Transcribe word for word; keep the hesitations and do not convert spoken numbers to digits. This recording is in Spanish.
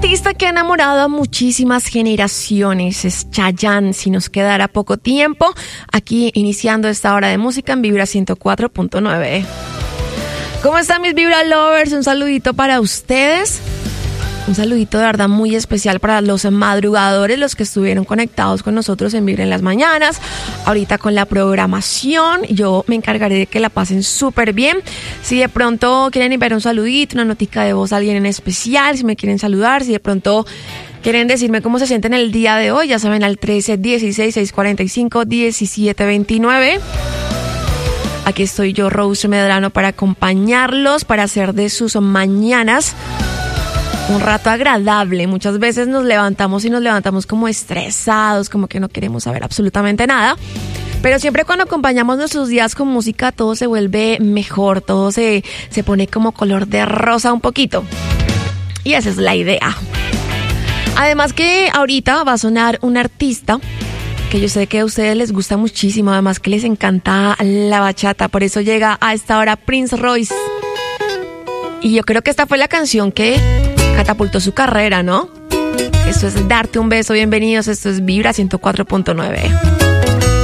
artista que ha enamorado a muchísimas generaciones es Chayanne. Si nos quedara poco tiempo, aquí iniciando esta hora de música en Vibra ciento cuatro punto nueve. ¿Cómo están mis Vibra Lovers? Un saludito para ustedes. Un saludito de verdad muy especial para los madrugadores, los que estuvieron conectados con nosotros en Vibra en las mañanas. Ahorita con la programación, yo me encargaré de que la pasen súper bien. Si de pronto quieren enviar un saludito, una notica de voz a alguien en especial, si me quieren saludar, si de pronto quieren decirme cómo se sienten el día de hoy, ya saben, al trece dieciséis seiscientos cuarenta y cinco diecisiete veintinueve. Aquí estoy yo, Rose Medrano, para acompañarlos, para hacer de sus mañanas un rato agradable. Muchas veces nos levantamos y nos levantamos como estresados, como que no queremos saber absolutamente nada. Pero siempre cuando acompañamos nuestros días con música, todo se vuelve mejor, todo se, se pone como color de rosa un poquito. Y esa es la idea. Además que ahorita va a sonar un artista que yo sé que a ustedes les gusta muchísimo, además que les encanta la bachata. Por eso llega a esta hora Prince Royce. Y yo creo que esta fue la canción que catapultó su carrera, ¿no? Esto es Darte un Beso. Bienvenidos, esto es Vibra ciento cuatro punto nueve.